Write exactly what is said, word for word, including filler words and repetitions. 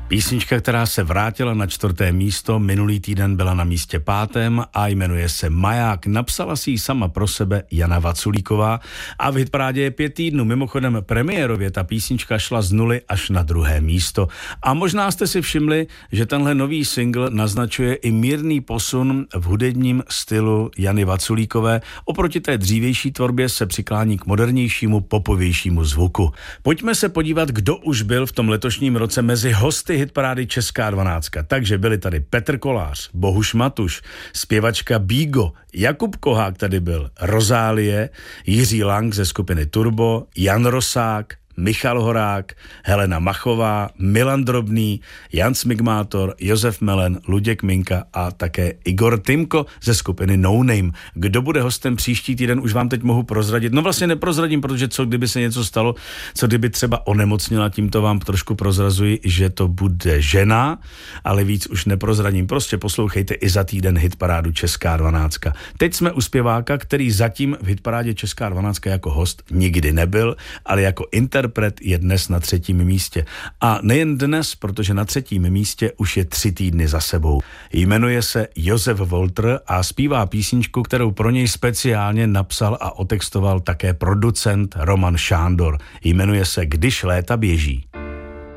Písnička, která se vrátila na čtvrté místo, minulý týden byla na místě pátém a jmenuje se Maják. Napsala si ji sama pro sebe Jana Vaculíková a v hitparádě je pět týdnů. Mimochodem premiérově ta písnička šla z nuly až na druhé místo. A možná jste si všimli, že tenhle nový single naznačuje i mírný posun v hudebním stylu Jany Vaculíkové. Oproti té dřívější tvorbě se přiklání k modernějšímu, popovějšímu zvuku. Pojďme se podívat, kdo už byl v tom letošním roce mezi hosty hitparády Česká dvanáctka. Takže byli tady Petr Kolář, Bohuš Matuš, zpěvačka Bígo, Jakub Kohák tady byl, Rozálie, Jiří Lang ze skupiny Turbo, Jan Rosák, Michal Horák, Helena Machová, Milan Drobný, Jan Smigmátor, Josef Melen, Luděk Minka a také Igor Timko ze skupiny No Name. Kdo bude hostem příští týden, už vám teď mohu prozradit. No vlastně neprozradím, protože co kdyby se něco stalo, co kdyby třeba onemocnila, tímto vám trošku prozrazuji, že to bude žena, ale víc už neprozradím. Prostě poslouchejte i za týden hitparádu Česká dvanáctka. Teď jsme u zpěváka, který zatím v hitparádě Česká dvanáctka jako host nikdy nebyl, ale jako inter je dnes na třetím místě. A nejen dnes, protože na třetím místě už je tři týdny za sebou. Jmenuje se Josef Volter a zpívá písničku, kterou pro něj speciálně napsal a otextoval také producent Roman Šándor. Jmenuje se Když léta běží.